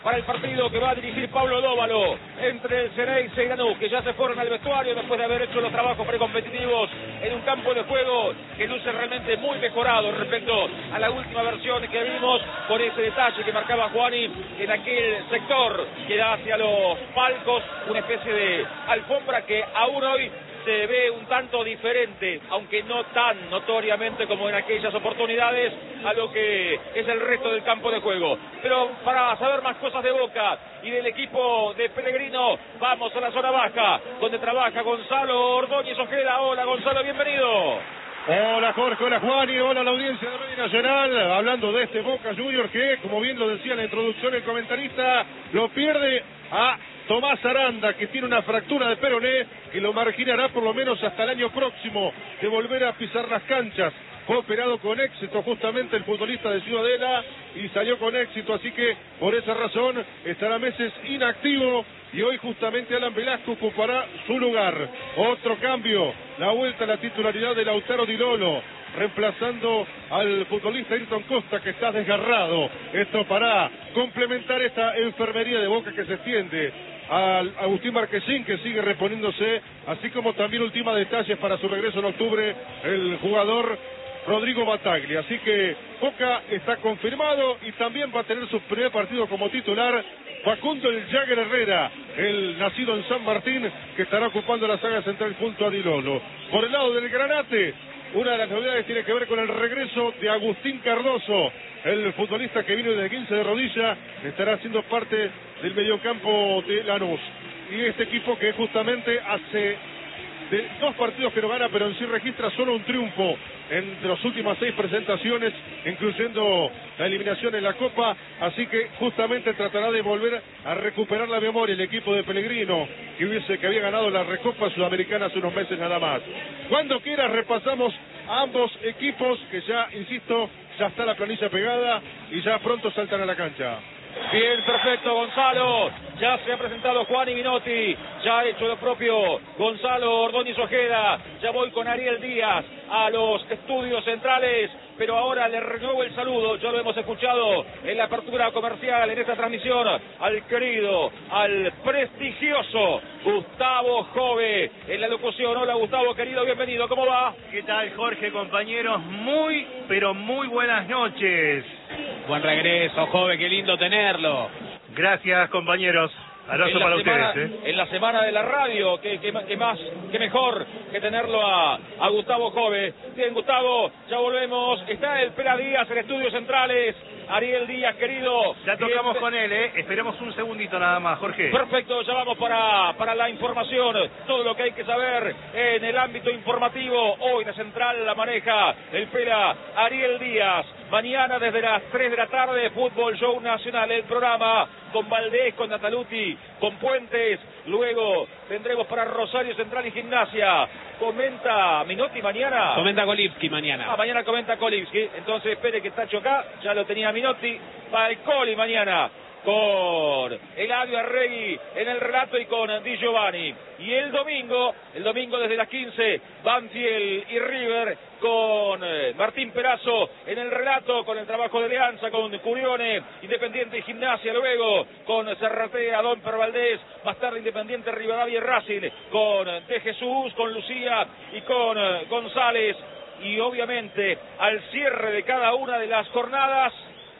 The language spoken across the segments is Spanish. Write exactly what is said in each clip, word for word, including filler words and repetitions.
para el partido que va a dirigir Pablo Dóvalo entre el Xeneize y Lanús, que ya se fueron al vestuario después de haber hecho los trabajos precompetitivos en un campo de juego que luce realmente muy mejorado respecto a la última versión que vimos, con ese detalle que marcaba Juani en aquel sector que da hacia los palcos, una especie de alfombra que aún hoy se ve un tanto diferente, aunque no tan notoriamente como en aquellas oportunidades, a lo que es el resto del campo de juego. Pero para saber más cosas de Boca y del equipo de Pellegrino, vamos a la zona baja, donde trabaja Gonzalo Ordóñez Ojeda. Hola Gonzalo, bienvenido. Hola Jorge, hola Juan y hola a la audiencia de Radio Nacional, hablando de este Boca Juniors que, como bien lo decía en la introducción el comentarista, lo pierde a Tomás Aranda, que tiene una fractura de peroné que lo marginará por lo menos hasta el año próximo de volver a pisar las canchas. Fue operado con éxito justamente el futbolista de Ciudadela y salió con éxito, así que por esa razón estará meses inactivo y hoy justamente Alan Velasco ocupará su lugar. Otro cambio, la vuelta a la titularidad de Lautaro Di Lolo, reemplazando al futbolista Ayrton Costa, que está desgarrado. Esto para complementar esta enfermería de Boca que se extiende al Agustín Marquesín, que sigue reponiéndose, así como también última detalles para su regreso en octubre, el jugador Rodrigo Bataglia. Así que Boca está confirmado y también va a tener su primer partido como titular Facundo el Jagger Herrera, el nacido en San Martín, que estará ocupando la saga central junto a Di Lolo. Por el lado del Granate, una de las novedades tiene que ver con el regreso de Agustín Cardoso, el futbolista que vino desde quince de rodilla, estará siendo parte del mediocampo de Lanús. Y este equipo que justamente hace de dos partidos que no gana, pero en sí registra solo un triunfo en las últimas seis presentaciones, incluyendo la eliminación en la Copa, así que justamente tratará de volver a recuperar la memoria el equipo de Pellegrino, que hubiese que había ganado la Recopa Sudamericana hace unos meses nada más. Cuando quiera repasamos a ambos equipos, que ya, insisto, ya está la planilla pegada y ya pronto saltan a la cancha. Bien, perfecto, Gonzalo. Ya se ha presentado Juani Minotti, ya ha hecho lo propio Gonzalo Ordóñez Ojeda. Ya voy con Ariel Díaz a los estudios centrales, pero ahora le renuevo el saludo, ya lo hemos escuchado en la apertura comercial, en esta transmisión, al querido, al prestigioso Gustavo Jove en la locución. Hola Gustavo, querido, bienvenido, ¿cómo va? ¿Qué tal, Jorge, compañeros? Muy, pero muy buenas noches. Buen regreso, Jove, qué lindo tenerlo. Gracias, compañeros. Abrazo para semana, ustedes, ¿eh? En la semana de la radio, que, que, que más, que mejor que tenerlo a, a Gustavo Jove. Bien, Gustavo, ya volvemos. Está el Pera Díaz en estudios centrales. Ariel Díaz, querido. Ya tocamos bien, con él, ¿eh? Esperemos un segundito nada más, Jorge. Perfecto, ya vamos para, para la información. Todo lo que hay que saber en el ámbito informativo. Hoy la central la maneja el Pera Ariel Díaz. Mañana desde las tres de la tarde, Fútbol Show Nacional, el programa con Valdés, con Nataluti, con Puentes. Luego tendremos para Rosario Central y Gimnasia. Comenta Minotti mañana. Comenta Kolipski mañana. Ah, mañana comenta Kolipski. Entonces espere que está acá, ya lo tenía Minotti. Va el Coli mañana con Eladio Arregui en el relato y con Di Giovanni. Y el domingo, el domingo desde las quince, Banfield y River con eh, Martín Perazo en el relato, con el trabajo de Alianza, con Curione, Independiente y Gimnasia, luego con Cerratea, Domper Valdés, más tarde Independiente, Rivadavia y Racing, con De Jesús, con Lucía y con eh, González, y obviamente al cierre de cada una de las jornadas,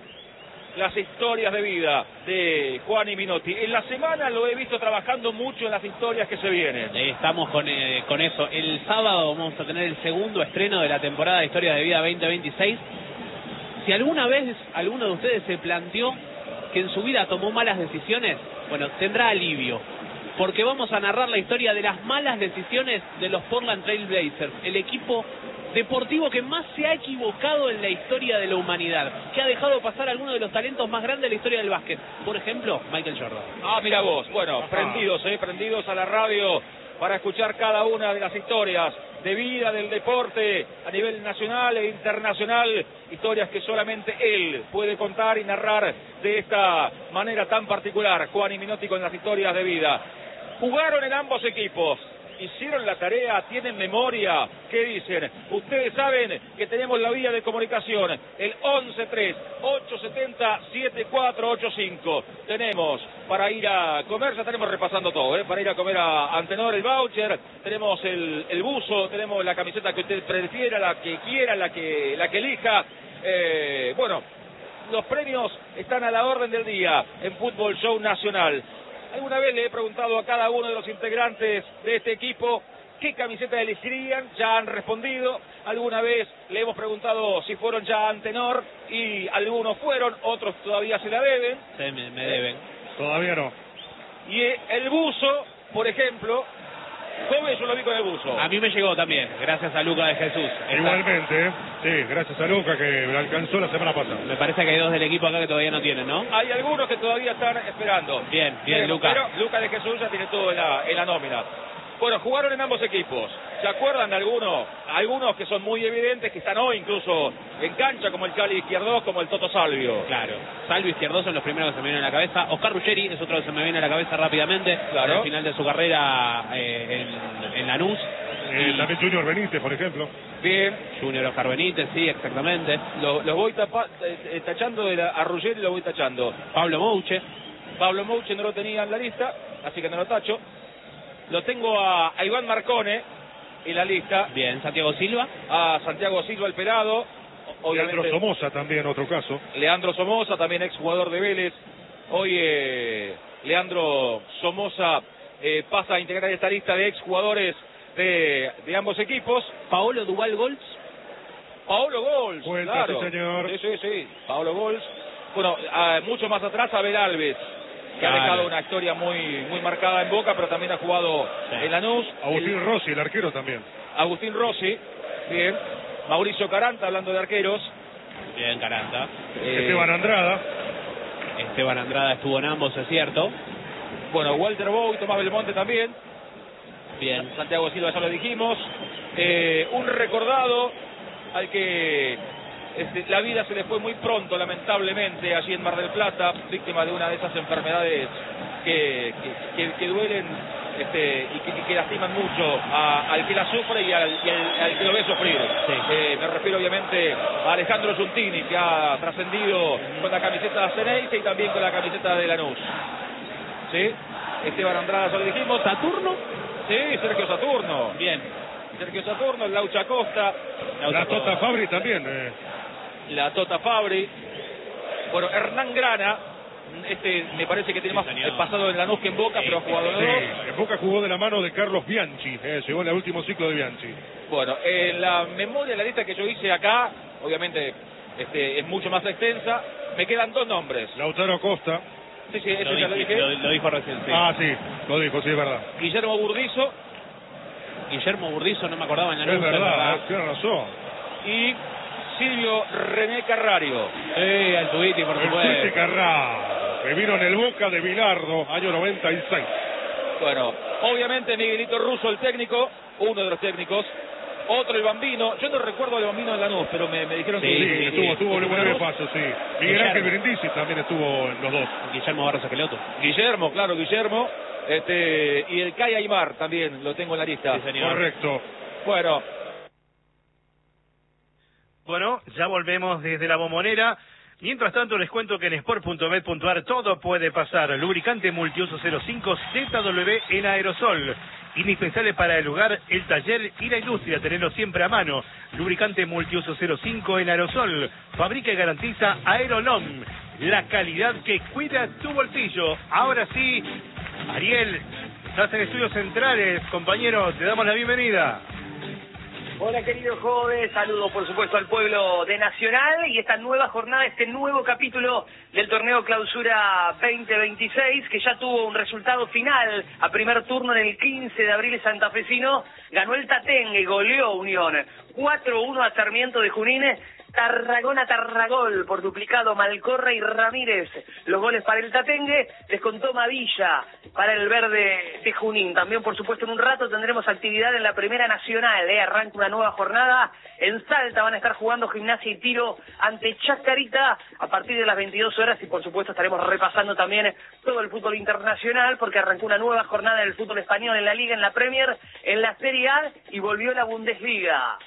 las historias de vida de Juani Minotti. En la semana lo he visto trabajando mucho en las historias que se vienen. Estamos con, eh, con eso. El sábado vamos a tener el segundo estreno de la temporada de Historias de Vida veinte veintiséis. Si alguna vez alguno de ustedes se planteó que en su vida tomó malas decisiones, bueno, tendrá alivio, porque vamos a narrar la historia de las malas decisiones de los Portland Trail Blazers, el equipo deportivo que más se ha equivocado en la historia de la humanidad, que ha dejado pasar a algunos de los talentos más grandes de la historia del básquet. Por ejemplo, Michael Jordan. Ah, mira vos, bueno, Ajá. prendidos, eh, prendidos a la radio para escuchar cada una de las historias de vida del deporte a nivel nacional e internacional, historias que solamente él puede contar y narrar de esta manera tan particular. Juani Minotti con las historias de vida. Jugaron en ambos equipos, hicieron la tarea, tienen memoria. ¿Qué dicen? Ustedes saben que tenemos la vía de comunicación, el once tres ocho siete cero siete cuatro ocho cinco. Tenemos para ir a comer, ya estaremos repasando todo, ¿eh? Para ir a comer a Antenor el voucher, tenemos el, el buzo, tenemos la camiseta que usted prefiera, la que quiera, la que, la que elija. Eh, bueno, los premios están a la orden del día en Fútbol Show Nacional. Alguna vez le he preguntado a cada uno de los integrantes de este equipo qué camiseta elegirían, ya han respondido. Alguna vez le hemos preguntado si fueron ya a Antenor y algunos fueron, otros todavía se la deben. Sí, me, me deben. Todavía no. Y el buzo, por ejemplo, ¿cómo yo lo vi con el buzo? A mí me llegó también, gracias a Luca de Jesús. Esta... Igualmente, ¿eh? Sí, gracias a Luca que me alcanzó la semana pasada. Me parece que hay dos del equipo acá que todavía no tienen, ¿no? Hay algunos que todavía están esperando. Bien, bien, pero, Luca. Pero Luca de Jesús ya tiene todo en la, en la nómina. Bueno, jugaron en ambos equipos. ¿Se acuerdan de algunos? Algunos que son muy evidentes, que están hoy incluso en cancha, como el Cali Izquierdo, como el Toto Salvio. Claro, Salvio Izquierdo son los primeros que se me vienen a la cabeza. Oscar Ruggeri es otro que se me viene a la cabeza rápidamente. Claro. Al final de su carrera eh, en, en Lanús. Eh, Y también Junior Benítez, por ejemplo. Bien, Junior Oscar Benítez, sí, exactamente. los lo voy tapa, eh, tachando de la, a Ruggeri, lo voy tachando. Pablo Mouche. Pablo Mouche no lo tenía en la lista, así que no lo tacho. Lo tengo a, a Iván Marcone en la lista. Bien, Santiago Silva. A Santiago Silva, el pelado. Leandro Somoza también, otro caso. Leandro Somoza, también exjugador de Vélez. Hoy eh, Leandro Somoza eh, pasa a integrar esta lista de exjugadores de, de ambos equipos. Paolo Duval Golds. Paolo Gols, Vuelta, claro. sí, señor. Sí, sí, sí. Paolo Gols. Bueno, a, mucho más atrás Abel Alves, que Claro. ha dejado una historia muy muy marcada en Boca, pero también ha jugado Sí. en Lanús. Agustín El- Rossi, el arquero también. Agustín Rossi, bien. Mauricio Caranta, hablando de arqueros. Bien, Caranta. Eh, Esteban Andrada. Esteban Andrada estuvo en ambos, es cierto. Bueno, Walter Bow y Tomás Belmonte también. Bien. Santiago Silva ya lo dijimos. Eh, un recordado al que este, la vida se le fue muy pronto, lamentablemente, allí en Mar del Plata, víctima de una de esas enfermedades que, que, que, que duelen este, y, que, y que lastiman mucho a, al que la sufre y al, y al, al que lo ve sufrir. Sí. Eh, me refiero obviamente a Alejandro Giuntini, que ha trascendido con la camiseta de Ceneice y también con la camiseta de Lanús. ¿Sí? Esteban Andrada, ya lo dijimos. ¿Saturno? Sí, Sergio Saturno. Bien. Sergio Saturno, el Laucha Costa, La Tota Fabri también. Eh. la Tota Fabri. Bueno, Hernán Grana, este me parece que tiene Sí, más señor. pasado en Lanús que en Boca, Sí, pero ha jugado los Sí, dos. en Boca jugó de la mano de Carlos Bianchi. Eh, llegó en el último ciclo de Bianchi. Bueno, en la memoria, la lista que yo hice acá, obviamente este, es mucho más extensa, me quedan dos nombres. Lautaro Costa. Sí, sí, ese Lo, ya lo dije- dije. lo- lo dijo recién, sí. Ah, sí, lo dijo, sí, es verdad. Guillermo Burdizo Guillermo Burdizo, no me acordaba en Es Lanús, verdad, eh, tiene razón. y Silvio René Carrario. Sí, al Tubiti, por El Tuti supuesto. Carrá, que vino en el Boca de Bilardo, año noventa y seis. Bueno, obviamente Miguelito Russo, el técnico, uno de los técnicos. Otro, el Bambino. Yo no recuerdo al Bambino de Lanús, pero me, me dijeron Sí, que... Sí, sí, estuvo, sí. estuvo en un breve paso, sí. Miguel Guillermo. Ángel Brindisi también estuvo en los dos. Guillermo Barros Aqueloto. Guillermo, claro, Guillermo. Este, y el Kai Aymar también lo tengo en la lista. Sí, señor. Correcto. Bueno, Bueno, ya volvemos desde la Bombonera. Mientras tanto, les cuento que en sport punto met punto ar todo puede pasar. Lubricante multiuso cero cinco Z W en aerosol. Indispensable para el hogar, el taller y la industria. Tenerlo siempre a mano. Lubricante multiuso cero cinco en aerosol. Fabrica y garantiza Aerolom. La calidad que cuida tu bolsillo. Ahora sí, Ariel, estás en Estudios Centrales. Compañero, te damos la bienvenida. Hola queridos jóvenes, saludos por supuesto al pueblo de Nacional y esta nueva jornada, este nuevo capítulo del torneo Clausura veinte veintiséis que ya tuvo un resultado final a primer turno en el quince de abril santafesino, ganó el Tatengue, goleó Unión cuatro uno a Sarmiento de Junín Tarragona Tarragol por duplicado Malcorra y Ramírez. Los goles para el Tatengue, descontó Mavilla para el verde de Junín. También, por supuesto, en un rato tendremos actividad en la Primera Nacional. ¿eh? Arranca una nueva jornada. En Salta van a estar jugando Gimnasia y Tiro ante Chacarita a partir de las veintidós horas. Y, por supuesto, estaremos repasando también todo el fútbol internacional porque arrancó una nueva jornada en el fútbol español, en la Liga, en la Premier, en la Serie A y volvió la Bundesliga.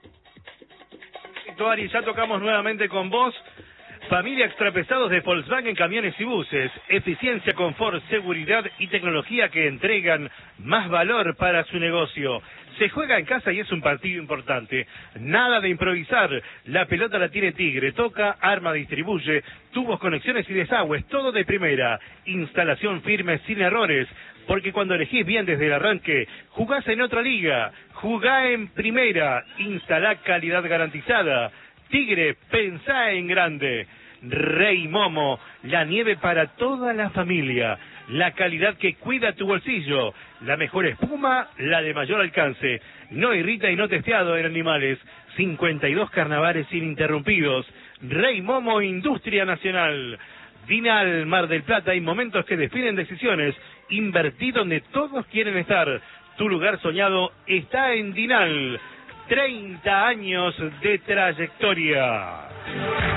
Ari, ya tocamos nuevamente con vos. Familia Extrapesados de Volkswagen Camiones y Buses. Eficiencia, confort, seguridad y tecnología que entregan más valor para su negocio. Se juega en casa y es un partido importante. Nada de improvisar. La pelota la tiene Tigre. Toca, arma, distribuye. Tubos, conexiones y desagües. Todo de primera. Instalación firme, sin errores. Porque cuando elegís bien desde el arranque, jugás en otra liga. Jugá en primera. Instalá calidad garantizada. Tigre, pensá en grande. Rey Momo, la nieve para toda la familia. La calidad que cuida tu bolsillo. La mejor espuma, la de mayor alcance. No irrita y no testeado en animales. cincuenta y dos carnavales ininterrumpidos. Rey Momo, Industria Nacional. Dinal, Mar del Plata, hay momentos que definen decisiones. Invertí donde todos quieren estar. Tu lugar soñado está en Dinal. treinta años de trayectoria.